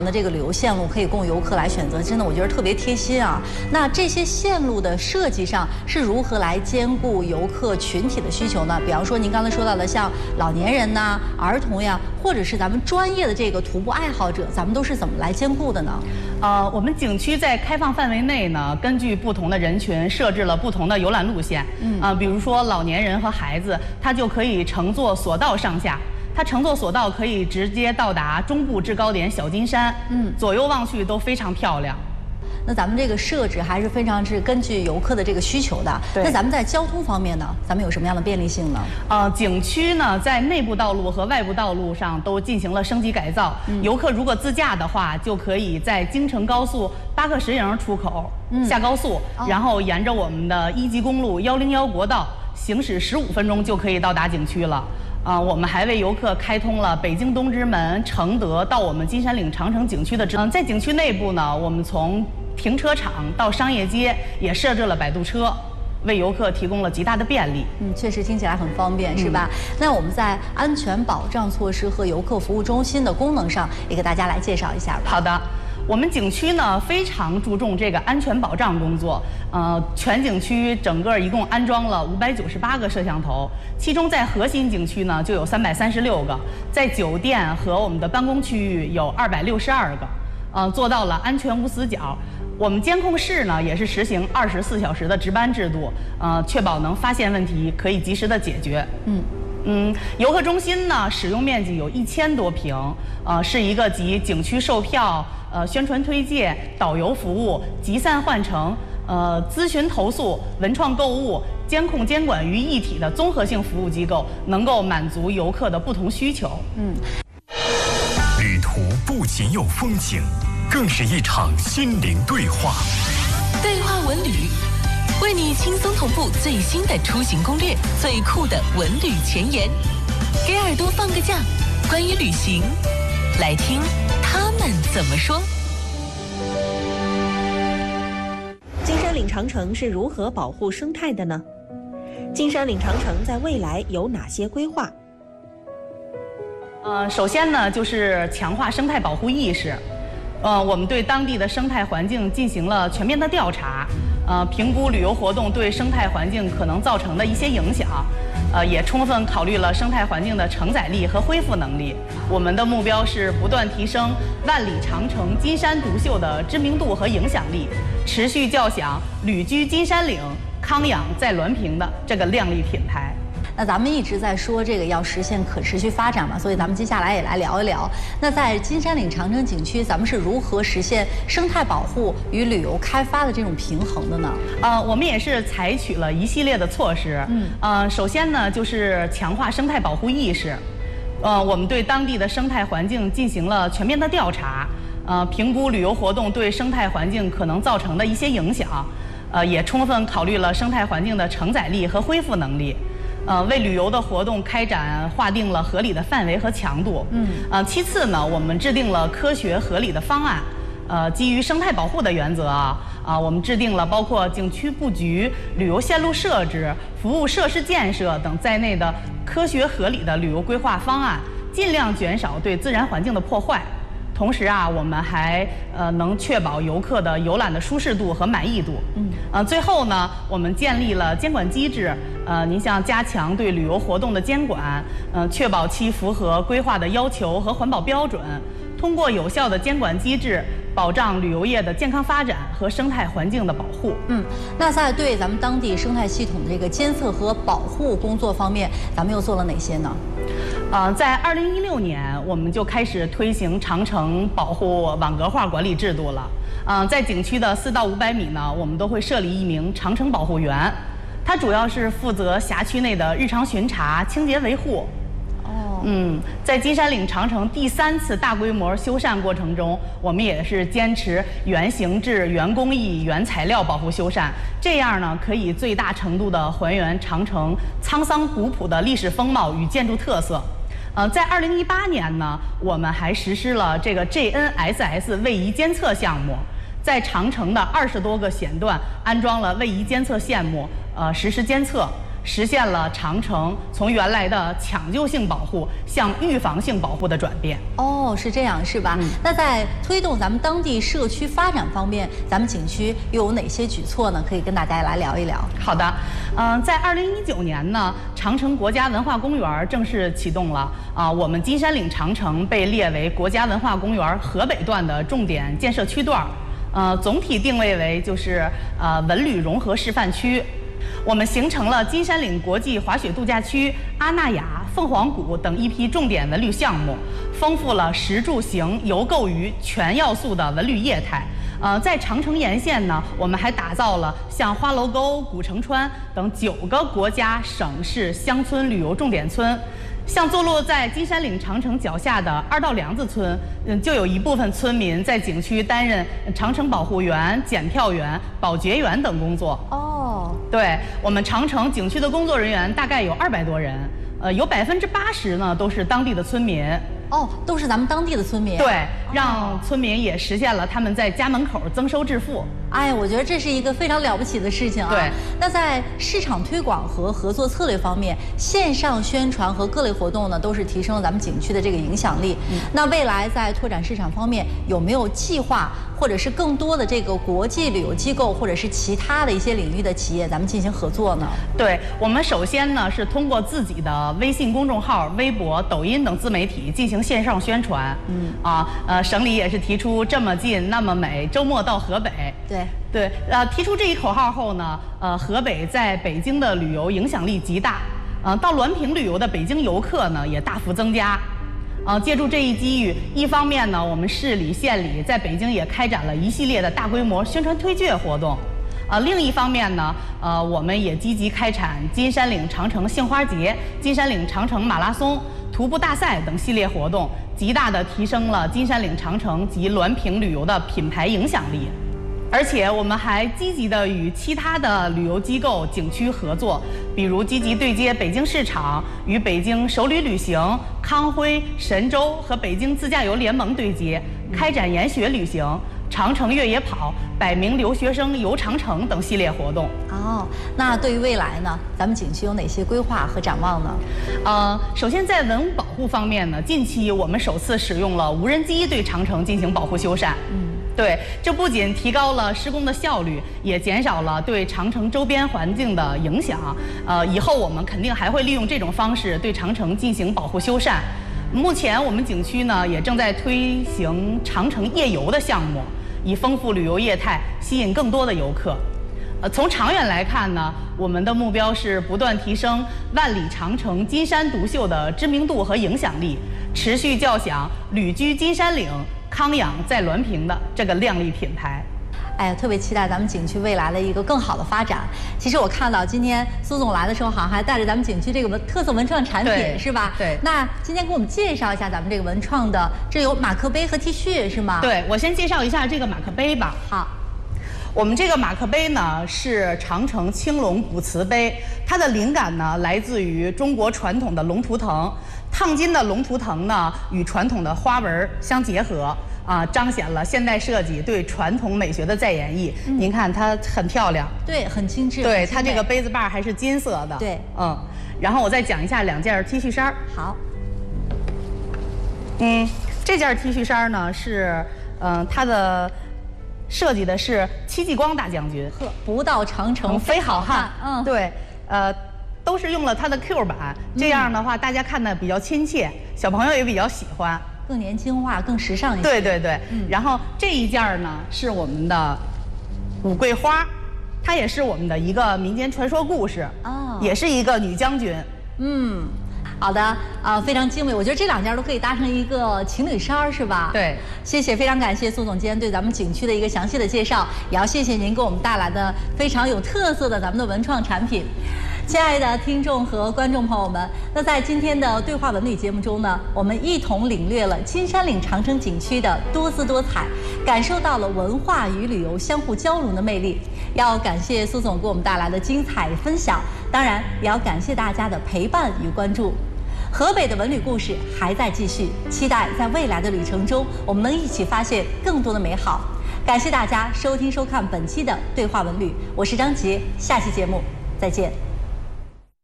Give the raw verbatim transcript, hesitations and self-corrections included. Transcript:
的这个旅游线路可以供游客来选择，真的我觉得特别贴心啊。那这些线路的设计上是如何来兼顾游客群体的需求呢？比方说您刚才说到的像老年人呐、儿童呀，或者是咱们专业的这个徒步爱好者，咱们都是怎么来兼顾的呢？ 呃，我们景区在开放范围内呢，根据不同的人群设置了不同的游览路线。嗯，啊、呃，比如说老年人和孩子，他就可以乘坐索道上下。它乘坐索道可以直接到达中部制高点小金山，嗯，左右望去都非常漂亮。 那咱们这个设置还是非常是根据游客的这个需求的。那咱们在交通方面呢，咱们有什么样的便利性呢？ 呃，景区呢在内部道路和外部道路上都进行了升级改造。嗯、游客如果自驾的话，就可以在京承高速巴克石营出口、嗯、下高速，哦、然后沿着我们的一级公路幺零幺国道行驶十五分钟就可以到达景区了。啊、呃，我们还为游客开通了北京东直门、承德到我们金山岭长城景区的直。嗯、呃，在景区内部呢，我们从停车场到商业街也设置了摆渡车，为游客提供了极大的便利。 嗯，确实听起来很方便，是吧？嗯、那我们在安全保障措施和游客服务中心的功能上，也给大家来介绍一下吧。 好的。我们景区呢非常注重这个安全保障工作，呃，全景区整个一共安装了五百九十八个摄像头，其中在核心景区呢就有三百三十六个，在酒店和我们的办公区域有二百六十二个，呃，做到了安全无死角。我们监控室呢也是实行二十四小时的值班制度，呃，确保能发现问题可以及时的解决。嗯。嗯，游客中心呢，使用面积有一千多平，呃，是一个集景区售票、呃宣传推介、导游服务、集散换乘、呃咨询投诉、文创购物、监控监管于一体的综合性服务机构，能够满足游客的不同需求。嗯， 旅途不仅有风景，更是一场心灵对话。 对话文旅。为你轻松同步最新的出行攻略，最酷的文旅前沿，给耳朵放个假，关于旅行，来听他们怎么说。 金山岭长城是如何保护生态的呢？金山岭长城在未来有哪些规划？ 呃，首先呢，就是强化生态保护意识。呃，我们对当地的生态环境进行了全面的调查。呃，评估旅游活动对生态环境可能造成的一些影响，呃，也充分考虑了生态环境的承载力和恢复能力。我们的目标是不断提升万里长城金山独秀的知名度和影响力，持续叫响旅居金山岭、康养在滦平的这个亮丽品牌。 那咱们一直在说这个要实现可持续发展嘛，所以咱们接下来也来聊一聊。那在金山岭长城景区，咱们是如何实现生态保护与旅游开发的这种平衡的呢？ 呃，我们也是采取了一系列的措施。嗯，呃，首先呢，就是强化生态保护意识。呃，我们对当地的生态环境进行了全面的调查，呃，评估旅游活动对生态环境可能造成的一些影响，呃，也充分考虑了生态环境的承载力和恢复能力。呃，为旅游的活动开展划定了合理的范围和强度。嗯，呃，其次呢，我们制定了科学合理的方案。呃，基于生态保护的原则啊，啊，我们制定了包括景区布局、旅游线路设置、服务设施建设等在内的科学合理的旅游规划方案，尽量减少对自然环境的破坏。同时啊，我们还呃能确保游客的游览的舒适度和满意度。嗯，呃，最后呢，我们建立了监管机制。呃，您像加强对旅游活动的监管，呃，确保其符合规划的要求和环保标准。通过有效的监管机制，保障旅游业的健康发展和生态环境的保护。 嗯，那在对咱们当地生态系统的这个监测和保护工作方面，咱们又做了哪些呢？ 呃，在二零一六年，我们就开始推行长城保护网格化管理制度了。嗯、呃，在景区的四到五百米呢，我们都会设立一名长城保护员，他主要是负责辖区内的日常巡查、清洁维护。嗯，在金山岭长城第三次大规模修缮过程中，我们也是坚持原形制、原工艺、原材料保护修缮，这样呢可以最大程度地还原长城沧桑古朴的历史风貌与建筑特色。呃，在二零一八年呢，我们还实施了这个 G N S S 位移监测项目，在长城的二十多个险段安装了位移监测线目，呃，实时监测。 实现了长城从原来的抢救性保护向预防性保护的转变。 哦，是这样是吧？嗯、那在推动咱们当地社区发展方面，咱们景区又有哪些举措呢？可以跟大家来聊一聊。 好的，嗯、呃，在二零一九年呢，长城国家文化公园正式启动了啊、呃，我们金山岭长城被列为国家文化公园河北段的重点建设区段。呃，总体定位为就是呃文旅融合示范区，我们形成了金山岭国际滑雪度假区、阿那亚、凤凰谷等一批重点文旅项目，丰富了食住行游购娱全要素的文旅业态。呃，在长城沿线呢，我们还打造了像花楼沟、古城川等九个国家、省市乡村旅游重点村。像坐落在金山岭长城脚下的二道梁子村，嗯，就有一部分村民在景区担任长城保护员、检票员、保洁员等工作。 哦， 对，我们长城景区的工作人员大概有二百多人，呃，有百分之八十呢都是当地的村民。 哦，都是咱们当地的村民。 对，让村民也实现了他们在家门口增收致富。 哎，我觉得这是一个非常了不起的事情啊。 对。 那在市场推广和合作策略方面，线上宣传和各类活动呢，都是提升了咱们景区的这个影响力。嗯。那未来在拓展市场方面，有没有计划，或者是更多的这个国际旅游机构，或者是其他的一些领域的企业，咱们进行合作呢？ 对，我们首先呢是通过自己的微信公众号、微博、抖音等自媒体进行线上宣传。嗯。啊，呃，省里也是提出这么近那么美，周末到河北。 对。 对，呃，提出这一口号后呢，呃，河北在北京的旅游影响力极大，呃，到滦平旅游的北京游客呢也大幅增加，呃，借助这一机遇，一方面呢，我们市里、县里在北京也开展了一系列的大规模宣传推介活动，呃，另一方面呢，呃，我们也积极开展金山岭长城杏花节、金山岭长城马拉松、徒步大赛等系列活动，极大的提升了金山岭长城及滦平旅游的品牌影响力。而且我们还积极的与其他的旅游机构、景区合作，比如积极对接北京市场，与北京首旅旅行、康辉、神州和北京自驾游联盟对接，开展研学旅行、长城越野跑、百名留学生游长城等系列活动。 哦，那对于未来呢，咱们景区有哪些规划和展望呢？ 呃，首先在文物保护方面呢，近期我们首次使用了无人机对长城进行保护修缮。嗯。对，这不仅提高了施工的效率，也减少了对长城周边环境的影响。呃，以后我们肯定还会利用这种方式对长城进行保护修缮。目前我们景区呢也正在推行长城夜游的项目，以丰富旅游业态，吸引更多的游客。呃，从长远来看呢，我们的目标是不断提升万里长城金山独秀的知名度和影响力，持续叫响旅居金山岭、康养在滦平的这个亮丽品牌。 哎呀，特别期待咱们景区未来的一个更好的发展。其实我看到今天苏总来的时候，好像还带着咱们景区这个文特色文创产品，是吧？ 对。 那今天给我们介绍一下咱们这个文创的，这有马克杯和 T 恤是吗？ 对，我先介绍一下这个马克杯吧。 好。 我们这个马克杯呢是长城青龙古瓷杯，它的灵感呢来自于中国传统的龙图腾，烫金的龙图腾呢与传统的花纹相结合，啊，彰显了现代设计对传统美学的再演绎。嗯、您看它很漂亮， 对，很精致。 对，它这个杯子把还是金色的。 对， 嗯，然后我再讲一下两件 T 恤衫。 好。 嗯，这件 T 恤衫呢是，嗯、呃，它的。设计的是戚继光大将军， 呵，不到长城非好汉。 嗯，对，呃，都是用了它的 Q 版，这样的话、嗯、大家看的比较亲切，小朋友也比较喜欢， 更年轻化、更时尚一些。 对对对，嗯。然后这一件呢是我们的五桂花，它也是我们的一个民间传说故事，哦，也是一个女将军。 嗯。好的，啊、呃，非常精美，我觉得这两件都可以搭成一个情侣衫，是吧？ 对， 谢谢，非常感谢苏总监对咱们景区的一个详细的介绍，也要谢谢您给我们带来的非常有特色的咱们的文创产品。亲爱的听众和观众朋友们，那在今天的对话文旅节目中呢，我们一同领略了金山岭长城景区的多姿多彩，感受到了文化与旅游相互交融的魅力。要感谢苏总给我们带来的精彩分享，当然也要感谢大家的陪伴与关注。河北的文旅故事还在继续，期待在未来的旅程中，我们能一起发现更多的美好。感谢大家收听收看本期的对话文旅，我是张杰，下期节目再见。